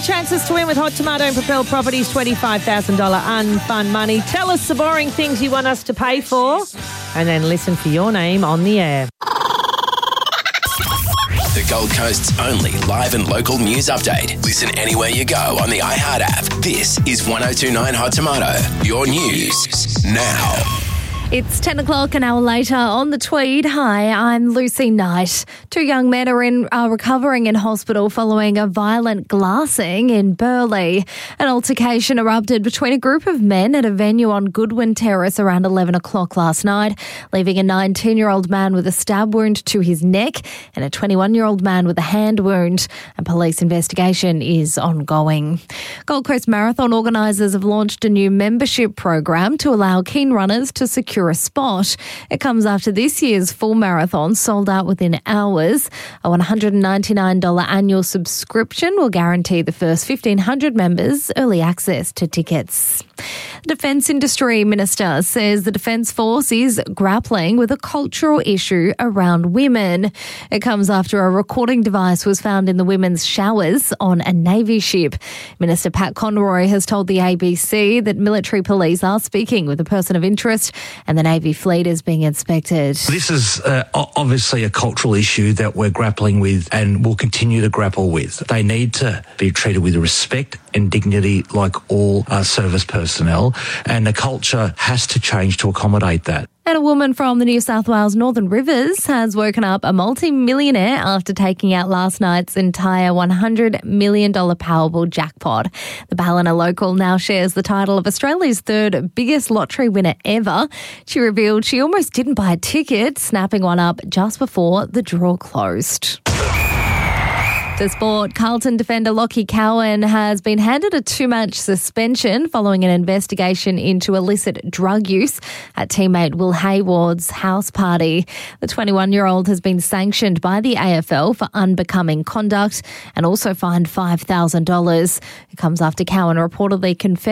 chances to win with Hot Tomato and Propel Properties $25,000 unfun money. Tell us the boring things you want us to pay for and then listen for your name on the air. The Gold Coast's only live and local news update. Listen anywhere you go on the iHeart app. This is 1029 Hot Tomato. Your news now. It's 10 o'clock, an hour later on the Tweed. Hi, I'm Lucy Knight. Two young men are recovering in hospital following a violent glassing in Burleigh. An altercation erupted between a group of men at a venue on Goodwin Terrace around 11 o'clock last night, leaving a 19-year-old man with a stab wound to his neck and a 21-year-old man with a hand wound. A police investigation is ongoing. Gold Coast Marathon organisers have launched a new membership program to allow keen runners to secure a spot. It comes after this year's full marathon sold out within hours. A $199 annual subscription will guarantee the first 1,500 members early access to tickets. The Defence Industry Minister says the Defence Force is grappling with a cultural issue around women. It comes after a recording device was found in the women's showers on a Navy ship. Minister Pat Conroy has told the ABC that military police are speaking with a person of interest and the Navy fleet is being inspected. This is obviously a cultural issue that we're grappling with and will continue to grapple with. They need to be treated with respect and dignity like all service personnel, and the culture has to change to accommodate that. And a woman from the New South Wales Northern Rivers has woken up a multi-millionaire after taking out last night's entire $100 million Powerball jackpot. The Ballina local now shares the title of Australia's third biggest lottery winner ever. She revealed she almost didn't buy a ticket, snapping one up just before the draw closed. To sport, Carlton defender Lachie Cowan has been handed a 2-match suspension following an investigation into illicit drug use at teammate Will Hayward's house party. The 21-year-old has been sanctioned by the AFL for unbecoming conduct and also fined $5,000. It comes after Cowan reportedly confessed